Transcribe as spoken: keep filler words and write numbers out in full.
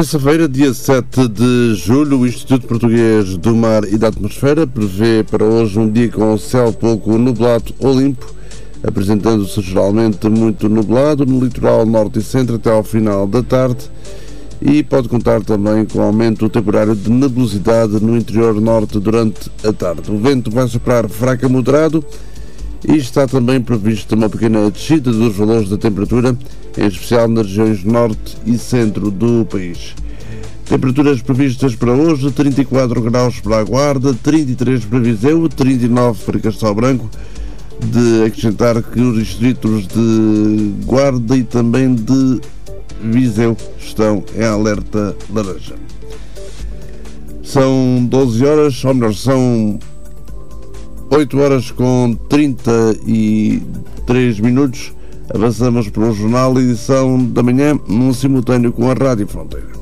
Terça-feira, dia sete de julho, o Instituto Português do Mar e da Atmosfera prevê para hoje um dia com céu pouco nublado ou limpo, apresentando-se geralmente muito nublado no litoral norte e centro até ao final da tarde, e pode contar também com aumento temporário de nebulosidade no interior norte durante a tarde. O vento vai soprar fraco a moderado e está também prevista uma pequena descida dos valores da temperatura, em especial nas regiões norte e centro do país. Temperaturas previstas para hoje: trinta e quatro graus para a Guarda, trinta e três para Viseu, trinta e nove para Castelo Branco. De acrescentar que os distritos de Guarda e também de Viseu estão em alerta laranja. São doze horas, ou melhor, são oito horas com trinta e três minutos. Avançamos para o Jornal Edição da Manhã, num simultâneo com a Rádio Fronteira.